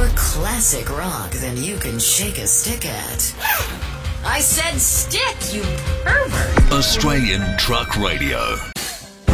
classic rock than you can shake a stick at. I said stick, you pervert! Australian Truck Radio.